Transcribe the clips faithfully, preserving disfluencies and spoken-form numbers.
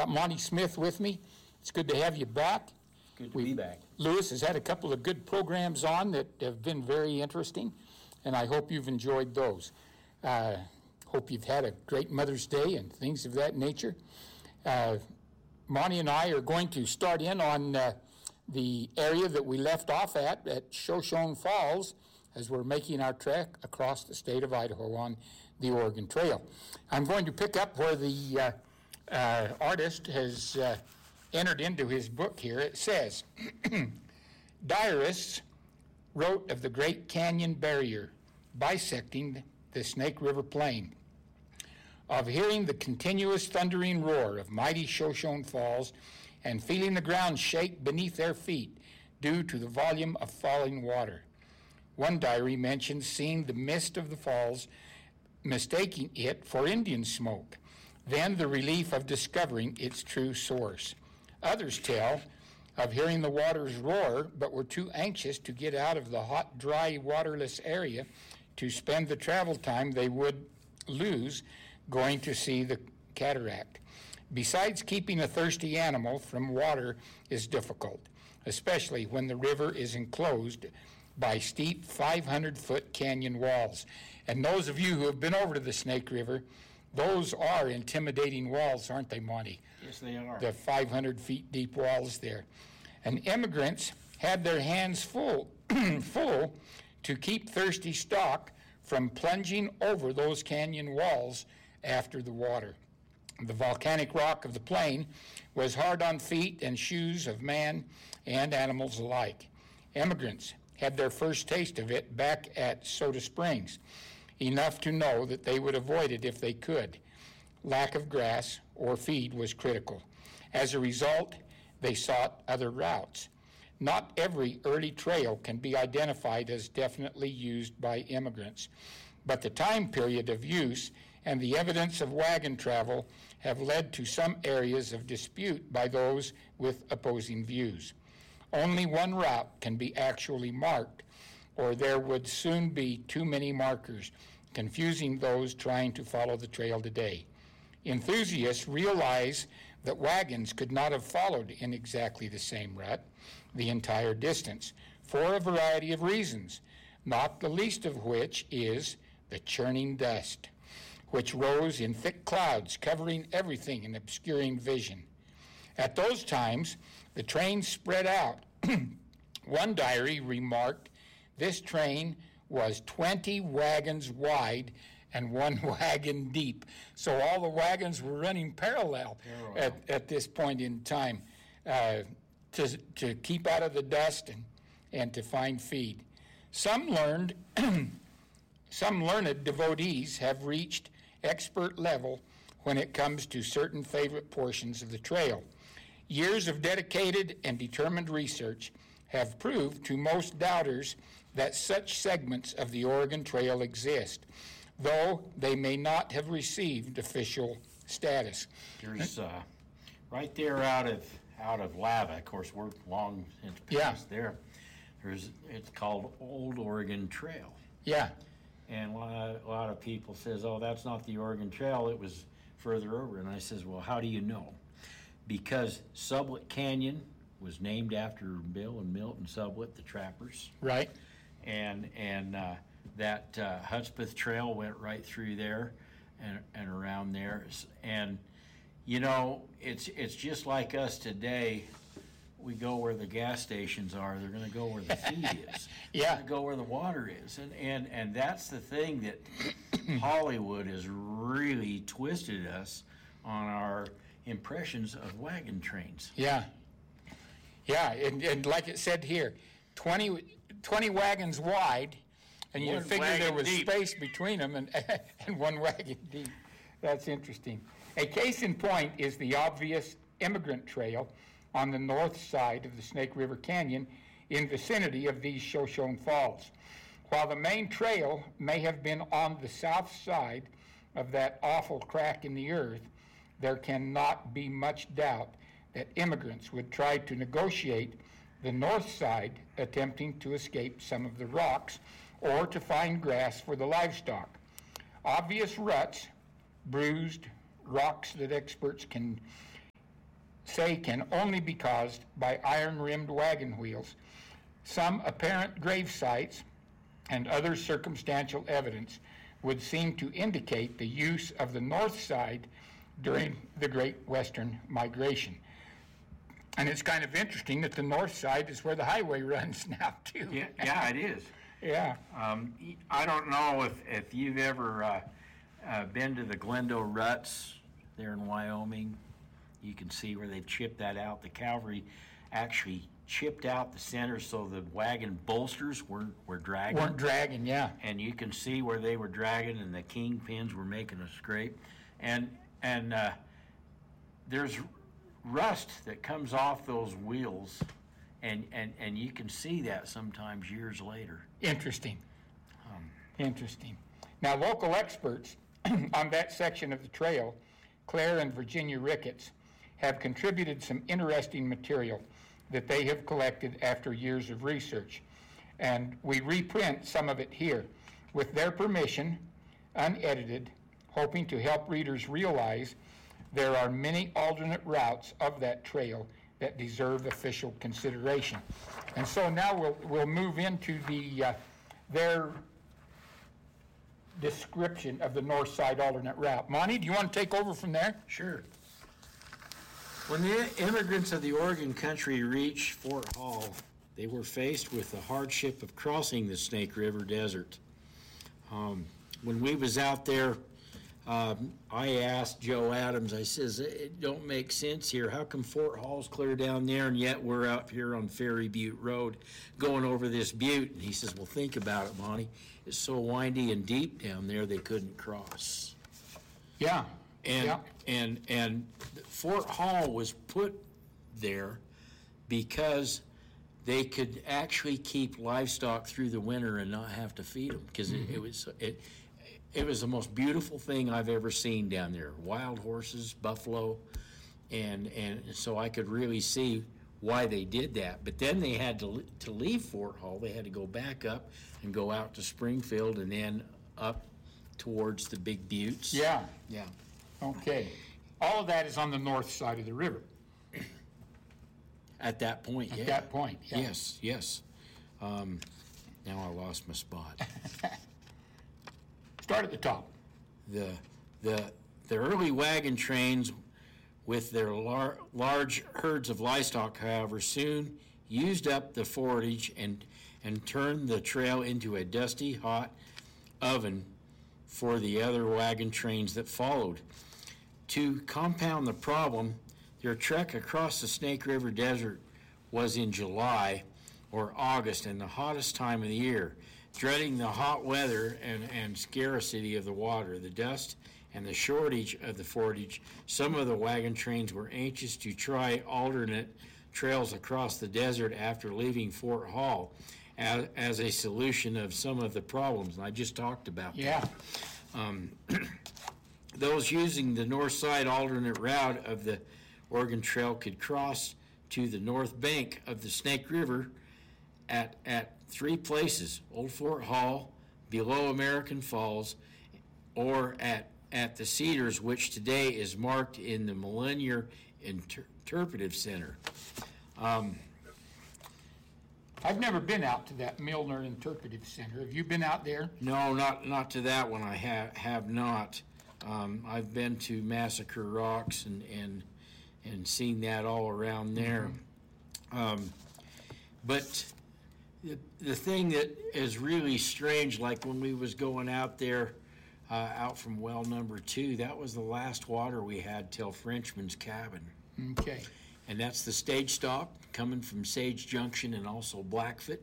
got Monty Smith with me. It's good to have you back. Good to We've, be back. Lewis has had a couple of good programs on that have been very interesting, and I hope you've enjoyed those. Uh, hope you've had a great Mother's Day and things of that nature. Uh, Monty and I are going to start in on uh, the area that we left off at, at Shoshone Falls, as we're making our trek across the state of Idaho on the Oregon Trail. I'm going to pick up where the uh, uh, artist has uh, entered into his book here. It says, diarists wrote of the Great Canyon Barrier bisecting the Snake River Plain, of hearing the continuous thundering roar of mighty Shoshone Falls and feeling the ground shake beneath their feet due to the volume of falling water. One diary mentions seeing the mist of the falls, mistaking it for Indian smoke, then the relief of discovering its true source. Others tell of hearing the waters roar, but were too anxious to get out of the hot, dry, waterless area to spend the travel time they would lose going to see the cataract. Besides, keeping a thirsty animal from water is difficult, especially when the river is enclosed by steep five hundred foot canyon walls. And those of you who have been over to the Snake River, those are intimidating walls, aren't they, Monty? Yes, they are. The five hundred feet deep walls there. And immigrants had their hands full, full to keep thirsty stock from plunging over those canyon walls after the water. The volcanic rock of the plain was hard on feet and shoes of man and animals alike. Immigrants had their first taste of it back at Soda Springs, enough to know that they would avoid it if they could. Lack of grass or feed was critical. As a result, they sought other routes. Not every early trail can be identified as definitely used by immigrants, but the time period of use and the evidence of wagon travel have led to some areas of dispute by those with opposing views. Only one route can be actually marked, or there would soon be too many markers, confusing those trying to follow the trail today. Enthusiasts realize that wagons could not have followed in exactly the same route the entire distance, for a variety of reasons, not the least of which is the churning dust, which rose in thick clouds, covering everything and obscuring vision. At those times, the train spread out. One diary remarked, this train was twenty wagons wide and one wagon deep. So all the wagons were running parallel, parallel. At, at this point in time uh, to, to keep out of the dust and, and to find feed. Some learned, some learned devotees have reached expert level when it comes to certain favorite portions of the trail. Years of dedicated and determined research have proved to most doubters that such segments of the Oregon Trail exist, though they may not have received official status. There's uh, right there out of out of Lava, of course, we're long since past yeah. there. There's it's called Old Oregon Trail. Yeah. And a lot, a lot of people says, oh, that's not the Oregon Trail, it was further over. And I says, well, how do you know? Because Sublette Canyon was named after Bill and Milton Sublette, the trappers. Right. And and uh, that uh, Hudspeth Trail went right through there and, and around there. And, you know, it's it's just like us today. We go where the gas stations are. They're going to go where the feed is. Yeah. They're going to go where the water is. And, and, and that's the thing that Hollywood has really twisted us on our impressions of wagon trains. Yeah. Yeah, and, and like it said here, twenty, twenty wagons wide, and you figure there was deep. Space between them and, and one wagon deep. That's interesting. A case in point is the obvious immigrant trail on the north side of the Snake River Canyon in vicinity of these Shoshone Falls. While the main trail may have been on the south side of that awful crack in the earth, there cannot be much doubt that immigrants would try to negotiate the north side, attempting to escape some of the rocks or to find grass for the livestock. Obvious ruts, bruised rocks that experts can say can only be caused by iron-rimmed wagon wheels. Some apparent grave sites and other circumstantial evidence would seem to indicate the use of the north side during the Great Western Migration. And it's kind of interesting that the north side is where the highway runs now, too. Yeah, yeah, it is. Yeah. Um, I don't know if, if you've ever uh, uh, been to the Glendo Ruts there in Wyoming. You can see where they've chipped that out. The cavalry actually chipped out the center so the wagon bolsters weren't were dragging. Weren't dragging, yeah. And you can see where they were dragging, and the kingpins were making a scrape. And and uh, there's rust that comes off those wheels, and, and, and you can see that sometimes years later. Interesting. Um, Interesting. Now, local experts on that section of the trail, Claire and Virginia Ricketts, have contributed some interesting material that they have collected after years of research. And we reprint some of it here with their permission, unedited, hoping to help readers realize there are many alternate routes of that trail that deserve official consideration. And so now we'll, we'll move into the, uh, their description of the north side alternate route. Monty, do you want to take over from there? Sure. When the immigrants of the Oregon country reached Fort Hall, they were faced with the hardship of crossing the Snake River Desert. Um, when we was out there, um, I asked Joe Adams, I says, it don't make sense here. How come Fort Hall's clear down there and yet we're out here on Ferry Butte Road going over this butte? And he says, well, think about it, Monty. It's so windy and deep down there they couldn't cross. Yeah. And, yeah. and, and Fort Hall was put there because they could actually keep livestock through the winter and not have to feed them, because mm-hmm. it, it was it it was the most beautiful thing I've ever seen down there. Wild horses, buffalo, and and so I could really see why they did that. But then they had to to leave Fort Hall. They had to go back up and go out to Springfield and then up towards the Big Buttes. Yeah. Yeah. Okay. All of that is on the north side of the river. At that point, At yeah. that point, yeah. Yes, yes. Um, now I lost my spot. Start at the top. The the the early wagon trains with their lar- large herds of livestock, however, soon used up the forage and and turned the trail into a dusty, hot oven for the other wagon trains that followed. To compound the problem, their trek across the Snake River Desert was in July or August, and the hottest time of the year. Dreading the hot weather and, and scarcity of the water, the dust, and the shortage of the forage, some of the wagon trains were anxious to try alternate trails across the desert after leaving Fort Hall as, as a solution of some of the problems. And I just talked about Yeah. that. Um, those using the north side alternate route of the Oregon Trail could cross to the north bank of the Snake River at, at three places: Old Fort Hall, below American Falls, or at, at the Cedars, which today is marked in the Millennium Inter- Interpretive Center. Um, I've never been out to that Milner Interpretive Center. Have you been out there? no, not not to that one. I have have not. Um, I've been to Massacre Rocks and and and seen that all around there. Mm-hmm. Um, but the, the thing that is really strange, like when we was going out there, uh, out from well number two, that was the last water we had till Frenchman's Cabin. Okay. And that's the stage stop coming from Sage Junction and also Blackfoot.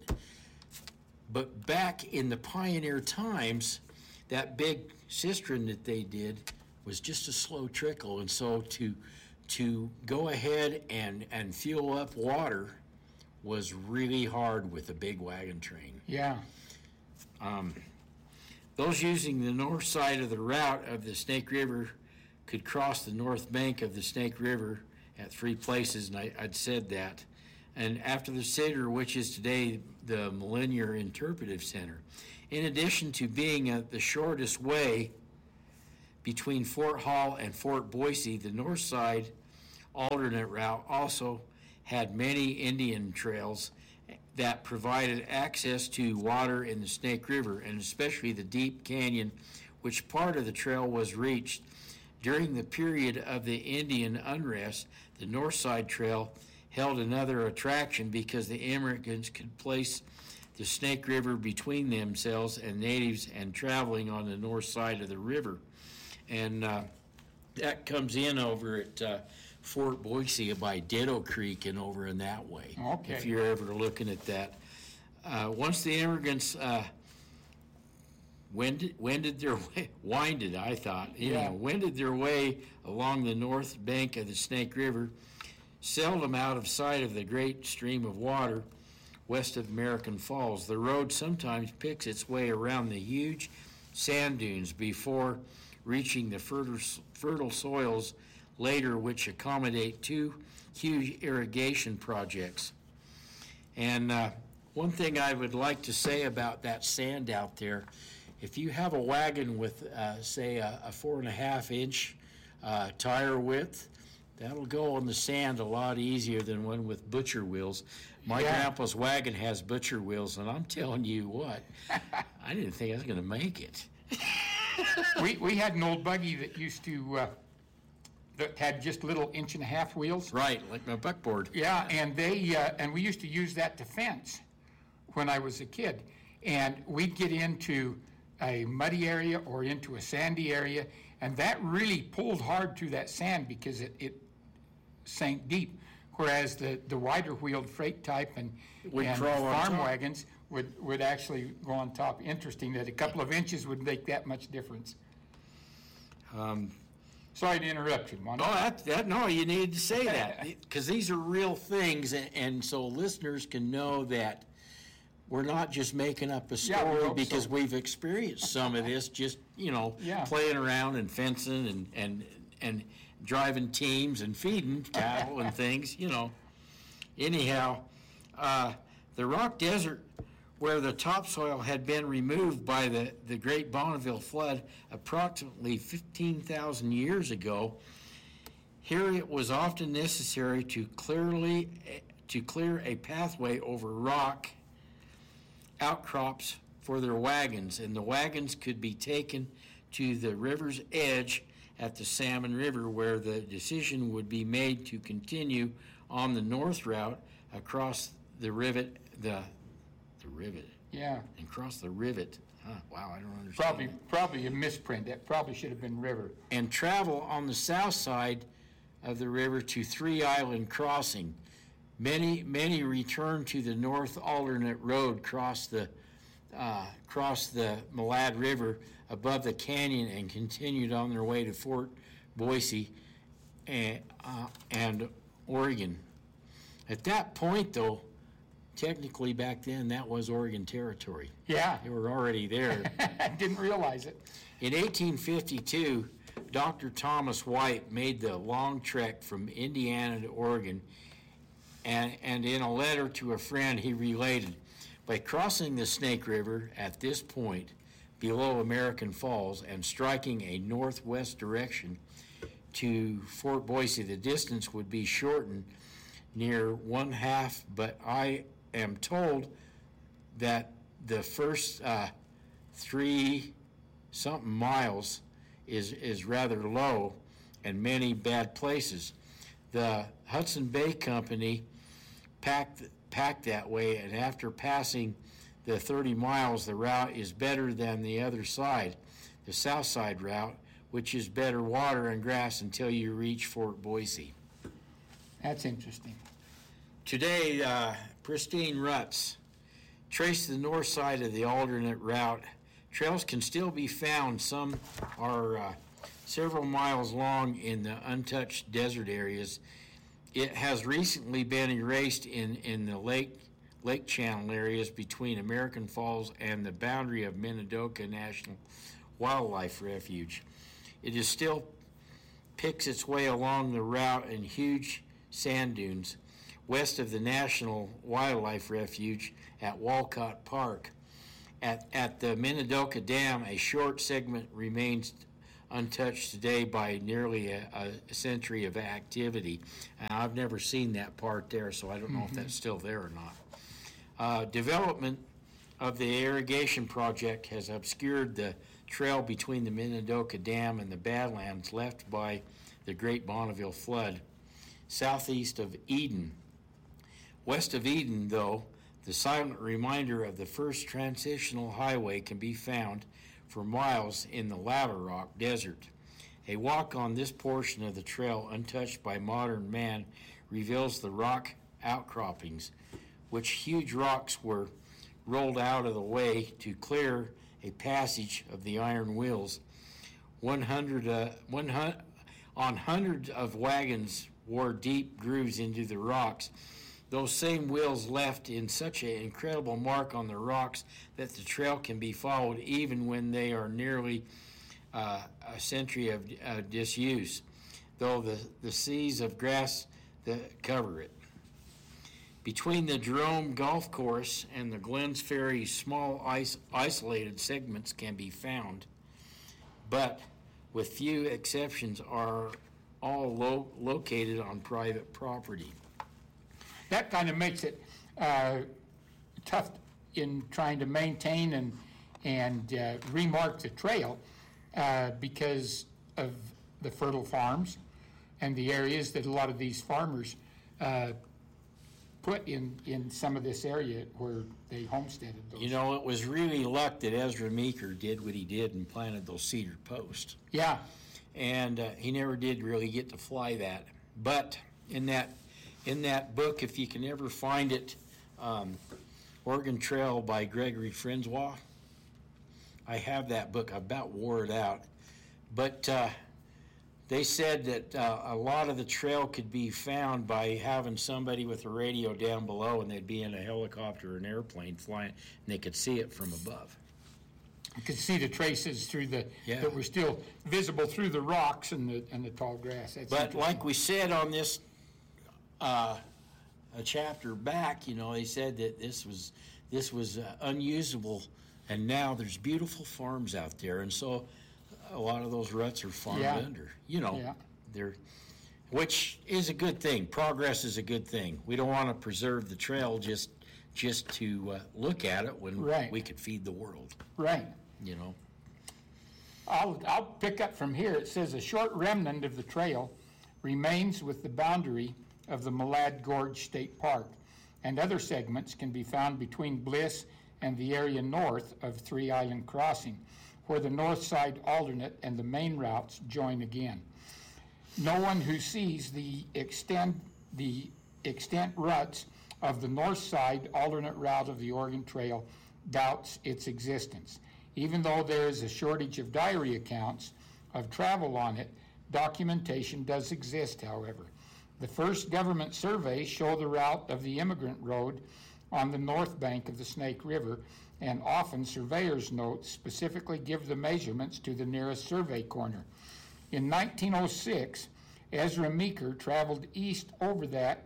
But back in the pioneer times, that big cistern that they did was just a slow trickle. And so to to go ahead and, and fuel up water was really hard with a big wagon train. Yeah. Um, those using the north side of the route of the Snake River could cross the north bank of the Snake River at three places, and I, I'd said that. And after the Cedar, which is today the Millennium Interpretive Center, in addition to being uh, the shortest way between Fort Hall and Fort Boise, the north side alternate route also had many Indian trails that provided access to water in the Snake River, and especially the deep canyon, which part of the trail was reached. During the period of the Indian unrest, the North Side Trail held another attraction because the immigrants could place the Snake River between themselves and natives and traveling on the north side of the river. And uh, that comes in over at uh, Fort Boise by Ditto Creek and over in that way. Okay. If you're ever looking at that. Uh, once the immigrants uh, wended, wended their way, winded, I thought, you Yeah. know, wended their way along the north bank of the Snake River, seldom out of sight of the great stream of water west of American Falls. The road sometimes picks its way around the huge sand dunes before reaching the fertile, fertile soils later, which accommodate two huge irrigation projects. And uh, one thing I would like to say about that sand out there, if you have a wagon with, uh, say, a, a four and a half inch uh, tire width, that'll go on the sand a lot easier than one with butcher wheels. My Yeah. grandpa's wagon has butcher wheels, and I'm telling you what, I didn't think I was going to make it. We, we had an old buggy that used to, uh, that had just little inch and a half wheels. Right, like my buckboard. Yeah, and they, uh, and we used to use that to fence when I was a kid. And we'd get into a muddy area or into a sandy area, and that really pulled hard through that sand because it, it sank deep. Whereas the, the wider wheeled freight type and, Would and crawl on farm top. wagons would, would actually go on top. Interesting that a couple of inches would make that much difference. Um, Sorry to interrupt you, Monty. Oh, that, that, no, you needed to say that, because these are real things, and, and so listeners can know that we're not just making up a Yeah, we story, hope because so. we've experienced some of this, just, you know, Yeah. playing around and fencing and, and, and driving teams and feeding cattle and things, you know. Anyhow, uh, the rock desert where the topsoil had been removed by the, the Great Bonneville Flood approximately fifteen thousand years ago, here it was often necessary to clearly to clear a pathway over rock outcrops for their wagons, and the wagons could be taken to the river's edge at the Salmon River, where the decision would be made to continue on the north route across the rivet, the the rivet, Yeah, and cross the rivet. Huh, wow, I don't understand. probably, that. probably a misprint. That probably should have been river. And travel on the south side of the river to Three Island Crossing. Many, many returned to the north alternate road, cross the, uh, cross the Malad River above the canyon, and continued on their way to Fort Boise and, uh, and Oregon. At that point, though, technically back then, that was Oregon Territory. Yeah, They were already there. I didn't realize it. In eighteen fifty-two, Doctor Thomas White made the long trek from Indiana to Oregon, and, and in a letter to a friend, he related, by crossing the Snake River at this point below American Falls and striking a northwest direction to Fort Boise, the distance would be shortened near one half, but I am told that the first uh, three something miles is is rather low and many bad places. The Hudson Bay Company packed packed that way, and after passing the thirty miles, the route is better than the other side, the south side route, which is better water and grass until you reach Fort Boise. That's interesting. Today, uh, pristine ruts trace the north side of the alternate route. Trails can still be found. Some are uh, several miles long in the untouched desert areas. It has recently been erased in, in the lake lake channel areas between American Falls and the boundary of Minidoka National Wildlife Refuge. It is still picks its way along the route in huge sand dunes west of the National Wildlife Refuge at Walcott Park. At, at the Minidoka Dam, a short segment remains untouched today by nearly a, a century of activity. And I've never seen that part there, so I don't know if that's still there or not. Uh, development of the irrigation project has obscured the trail between the Minidoka Dam and the Badlands left by the Great Bonneville Flood, southeast of Eden. West of Eden, though, the silent reminder of the first transitional highway can be found for miles in the Lava Rock Desert. A walk on this portion of the trail, untouched by modern man, reveals the rock outcroppings, which huge rocks were rolled out of the way to clear a passage of the iron wheels. one hundred, uh, one hundred, on hundreds of wagons wore deep grooves into the rocks. Those same wheels left in such an incredible mark on the rocks that the trail can be followed even when they are nearly uh, a century of uh, disuse, though the, the seas of grass that cover it. Between the Jerome Golf Course and the Glens Ferry, small ice, isolated segments can be found, but with few exceptions are all lo- located on private property. That kind of makes it uh, tough in trying to maintain and, and uh, remark the trail uh, because of the fertile farms and the areas that a lot of these farmers uh, put in, in some of this area where they homesteaded those. You know, it was really luck that Ezra Meeker did what he did and planted those cedar posts. Yeah. And uh, he never did really get to fly that. But in that in that book, if you can ever find it, um, Oregon Trail by Gregory Francois, I have that book. I about wore it out. But uh, they said that uh, a lot of the trail could be found by having somebody with a radio down below, and they'd be in a helicopter or an airplane flying, and they could see it from above. You could see the traces through the, Yeah. that were still visible through the rocks and the, and the tall grass. That's But interesting. like we said on this, uh, a chapter back, you know, they said that this was, this was uh, unusable, and now there's beautiful farms out there, and so a lot of those ruts are farmed Yeah. under, you know. Yeah. They're, which is a good thing. Progress is a good thing. We don't want to preserve the trail just, just to uh, look at it when Right. we could feed the world, Right. you know. I'll, I'll pick up from here. It says a short remnant of the trail remains with the boundary of the Malad Gorge State Park, and other segments can be found between Bliss and the area north of Three Island Crossing, where the north side alternate and the main routes join again. No one who sees the extent, the extent ruts of the north side alternate route of the Oregon Trail doubts its existence. Even though there is a shortage of diary accounts of travel on it, documentation does exist, however. The first government surveys show the route of the Immigrant Road on the north bank of the Snake River, and often surveyors' notes specifically give the measurements to the nearest survey corner. In nineteen oh six, Ezra Meeker traveled east over that,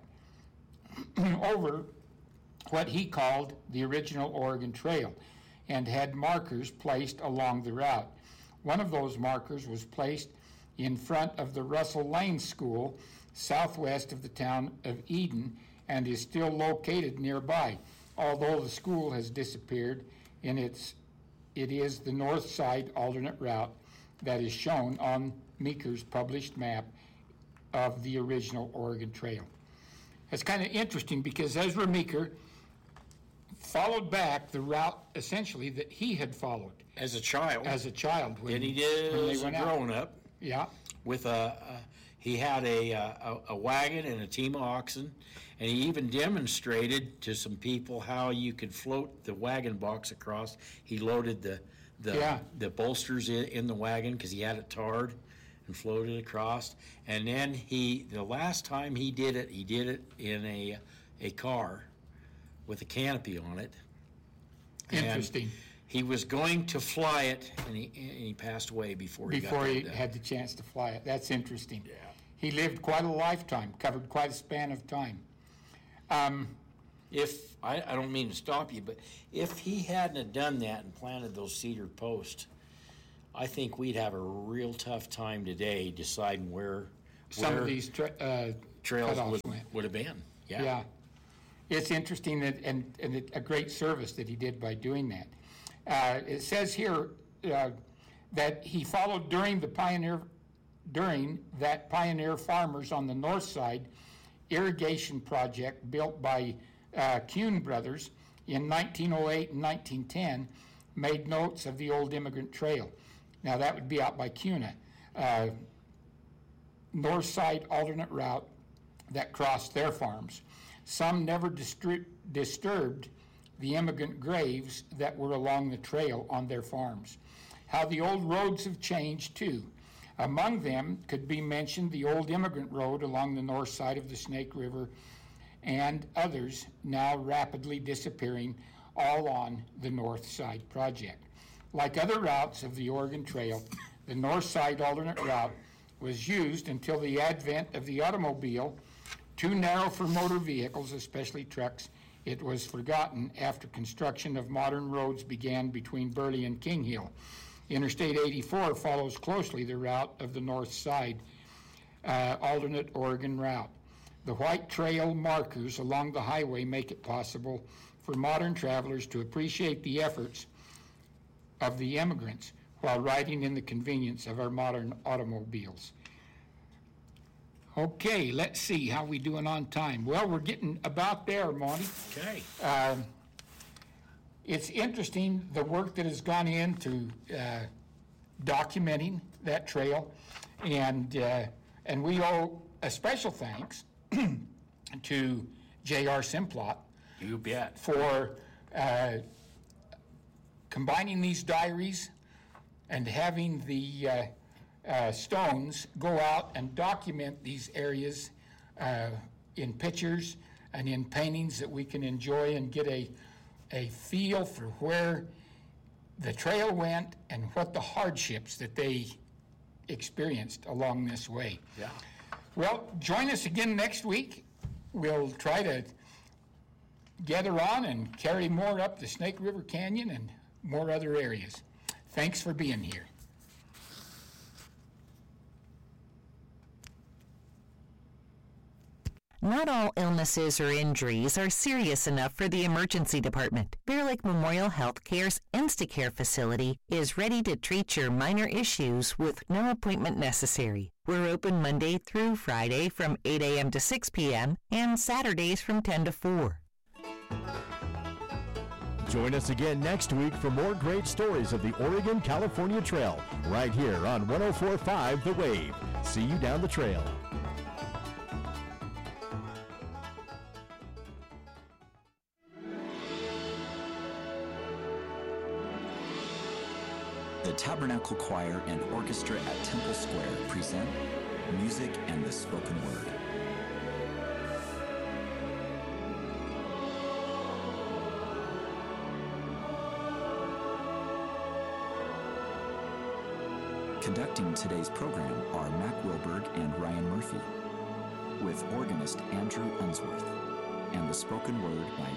over what he called the original Oregon Trail, and had markers placed along the route. One of those markers was placed in front of the Russell Lane School, southwest of the town of Eden, and is still located nearby. Although the school has disappeared, in its, it is the north side alternate route that is shown on Meeker's published map of the original Oregon Trail. It's kind of interesting because Ezra Meeker followed back the route essentially that he had followed As a child. as a child. When, and he did when they as a went out. grown up. Yeah, With a, a he had a, a a wagon and a team of oxen, and he even demonstrated to some people how you could float the wagon box across. He loaded the the Yeah. the bolsters in, in the wagon because he had it tarred, and floated across. And then he the last time he did it, he did it in a a car with a canopy on it. And interesting. he was going to fly it, and he, and he passed away before he Before got he that done. had the chance to fly it. That's interesting. Yeah. He lived quite a lifetime, covered quite a span of time. Um, If, I, I don't mean to stop you, but if he hadn't have done that and planted those cedar posts, I think we'd have a real tough time today deciding where, Some where of these tra- uh, trails cutoffs would, went. would have been. Yeah. Yeah. It's interesting that, and, and it- a great service that he did by doing that. Uh, It says here uh, that he followed during the pioneer, during that pioneer farmers on the north side irrigation project built by uh, Kuhn Brothers in nineteen oh eight and nineteen ten, made notes of the old Immigrant Trail. Now, that would be out by Kuna. Uh, north side alternate route that crossed their farms. Some never distri- disturbed the immigrant graves that were along the trail on their farms. How the old roads have changed too. Among them could be mentioned the old immigrant road along the north side of the Snake River and others now rapidly disappearing, all on the north side project. Like other routes of the Oregon Trail, the north side alternate route was used until the advent of the automobile, too narrow for motor vehicles, especially trucks. It was forgotten after construction of modern roads began between Burley and King Hill. Interstate eighty-four follows closely the route of the north side uh, alternate Oregon route. The white trail markers along the highway make it possible for modern travelers to appreciate the efforts of the immigrants while riding in the convenience of our modern automobiles. Okay, let's see how we doing on time. Well, we're getting about there, Monty. Okay. Um, It's interesting, the work that has gone into uh, documenting that trail, and uh, and we owe a special thanks to J R Simplot You bet. for uh, combining these diaries and having the uh, uh, Stones go out and document these areas uh, in pictures and in paintings that we can enjoy and get a a feel for where the trail went and what the hardships that they experienced along this way. Yeah. Well, join us again next week. We'll try to gather on and carry more up the Snake River Canyon and more other areas. Thanks for being here. Not all illnesses or injuries are serious enough for the emergency department. Bear Lake Memorial Healthcare's Instacare facility is ready to treat your minor issues with no appointment necessary. We're open Monday through Friday from eight a.m. to six p.m. and Saturdays from ten to four. Join us again next week for more great stories of the Oregon-California Trail, right here on one oh four point five The Wave. See you down the trail. The Tabernacle Choir and Orchestra at Temple Square present Music and the Spoken Word. Conducting today's program are Mac Wilberg and Ryan Murphy, with organist Andrew Unsworth, and the spoken word by